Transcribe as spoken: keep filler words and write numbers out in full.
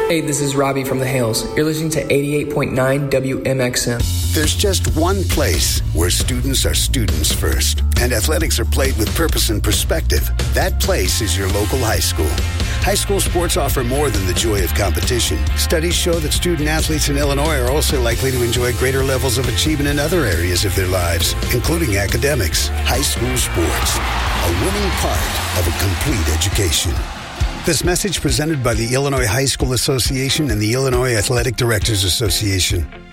Hey, this is Robbie from the Hales. You're listening to eighty-eight point nine W M X M. There's just one place where students are students first, and athletics are played with purpose and perspective. That place is your local high school. High school sports offer more than the joy of competition. Studies show that student athletes in Illinois are also likely to enjoy greater levels of achievement in other areas of their lives, including academics. High school sports, a winning part of a complete education. This message presented by the Illinois High School Association and the Illinois Athletic Directors Association.